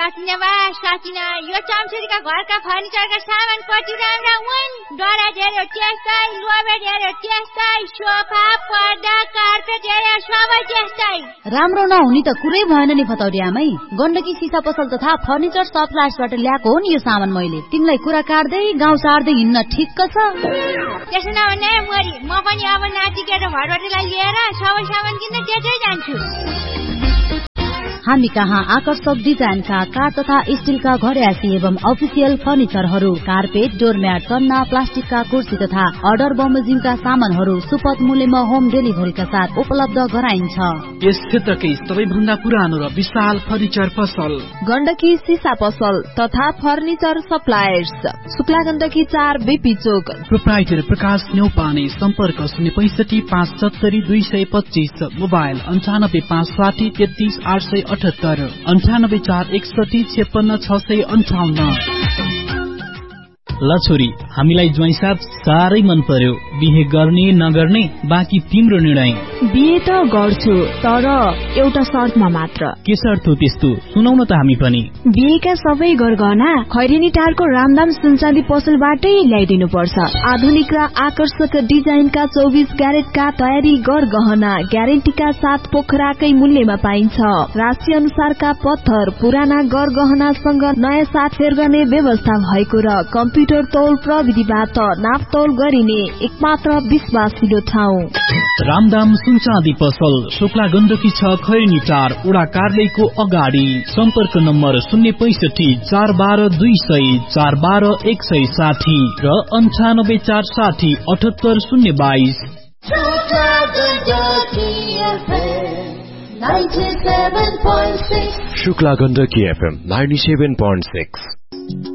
सासिना यो चम्चुरीका घरका फर्निचरका सामान कति राम्रा हुन्। दराज हेर्यो त्यस्तै, लोबेट हेर्यो त्यस्तै, सोफा, पर्दा, कार्पेट हेर्यो सबै त्यस्तै। राम्रो नहुने त कुरै भएन नि फतौरी आमै। गण्डकी सिसा पसल तथा फर्निचर सप्लायर्सबाट ल्याएको हो नि यो सामान मैले। तिमीलाई कुरा काट्दै गाउँ सार्दै हिँड्न ठिक्क छ। त्यसो नभने मोरी, म पनि अब नाति केटा भरवटीलाई लिएर सबै सामान किन्न त्यतै जान्छु। हामी कहाँ आकर्षक डिजाइनका काठ तथा स्टिलका घरयासी एवं अफिसियल फर्निचरहरू, कार्पेट, डोरम्याट, चन्ना, प्लास्टिकका कुर्सी तथा अर्डर बमोजिमका सामानहरू सुपथ मूल्यमा होम डेलिभरीका साथ उपलब्ध गराइन्छ। यस क्षेत्रकै सबैभन्दा पुरानो र विशाल फर्निचर पसल गण्डकी सिसा पसल तथा furniture suppliers, Shukla Gandaki 4 BP चोक। प्रोप्राइटर प्रकाश न्यौपाने। सम्पर्क 065 570 225। मोबाइल 95 560 33 878 98 4 61 56 658। ल छोरी, हामीलाई ज्वाइँ साहब साह्रै मन पर्यो। बिहे गर्ने नगर्ने बाँकी तिम्रो निर्णय। बिहे त गर्छु, तर एउटा शर्तमा मात्र। के शर्त हो त्यस्तो? सुनाउन त हामी पनि। बिहेका सबै गरगहना खैरेनी टारको रामदाम सुनचाँदी पसलबाटै ल्याइदिनु पर्छ। आधुनिक र आकर्षक डिजाइनका 24 क्यारेटका तयारी गरगहना ग्यारेन्टीका साथ पोखराकै मूल्यमा पाइन्छ। राशि अनुसारका पत्थर, पुराना गरगहनासँग नयाँ साथ फेर गर्ने व्यवस्था भएको र कम्प्युटर तौल प्रविधिबाट नापतौल गरिने एकमात्र विश्वासिलो ठाउँ रामदाम सुनचाँदी पसल, शुक्ला गण्डकी 6 खैरेनी टार, वडा कार्यालयको अगाडि। सम्पर्क नम्बर 065 412 200 412 160 र 98 460 78 022। शुक्ला गण्डकी FM 97.6।